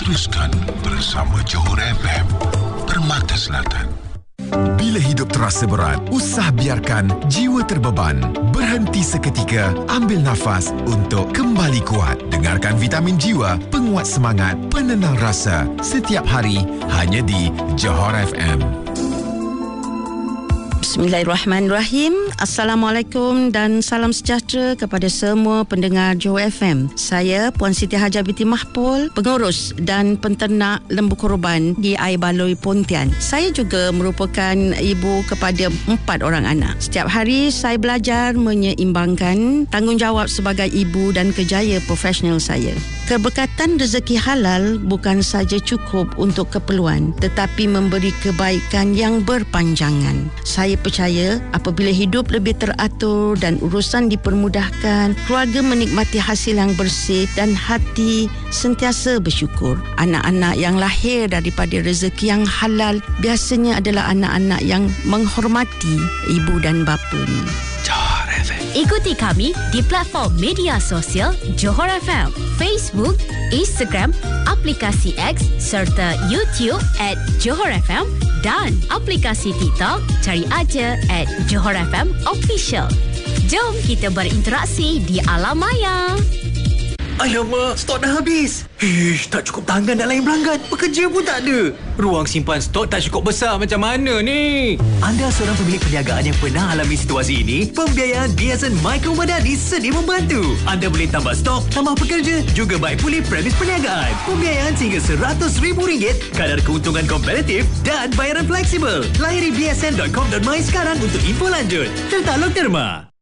Teruskan bersama Johor FM, Permata Selatan. Bila hidup terasa berat, usah biarkan jiwa terbeban. Berhenti seketika, ambil nafas untuk kembali kuat. Dengarkan Vitamin Jiwa, penguat semangat, penenang rasa. Setiap hari, hanya di Johor FM. Bismillahirrahmanirrahim. Assalamualaikum dan salam sejahtera kepada semua pendengar Johor FM. Saya Puan Siti Hajah binti Mahpul, pengurus dan penternak lembu korban di Air Baloi Pontian. Saya juga merupakan ibu kepada 4 orang anak. Setiap hari saya belajar menyeimbangkan tanggungjawab sebagai ibu dan kerjaya profesional saya. Keberkatan rezeki halal bukan saja cukup untuk keperluan, tetapi memberi kebaikan yang berpanjangan. Saya percaya apabila hidup lebih teratur dan urusan dipermudahkan, keluarga menikmati hasil yang bersih dan hati sentiasa bersyukur. Anak-anak yang lahir daripada rezeki yang halal biasanya adalah anak-anak yang menghormati ibu dan bapanya. Ikuti kami di platform media sosial Johor FM, Facebook, Instagram, aplikasi X serta YouTube @Johor FM dan aplikasi TikTok cari aja @Johor FM Official. Jom kita berinteraksi di alam maya. Alamak, stok dah habis. Tak cukup tangan nak layan pelanggan. Pekerja pun tak ada. Ruang simpan stok tak cukup besar, macam mana ni? Anda seorang pemilik perniagaan yang pernah alami situasi ini? Pembiayaan BSN Micro Madani sedia membantu. Anda boleh tambah stok, tambah pekerja, juga baik pulih premis perniagaan. Pembiayaan hingga RM100,000, kadar keuntungan kompetitif dan bayaran fleksibel. Layari bsn.com.my sekarang untuk info lanjut. Tertaluk derma.